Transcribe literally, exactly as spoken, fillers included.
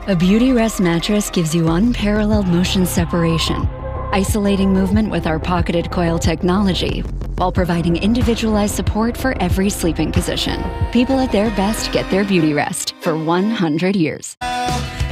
A Beautyrest mattress gives you unparalleled motion separation, isolating movement with our pocketed coil technology, while providing individualized support for every sleeping position. People at their best get their Beautyrest for one hundred years.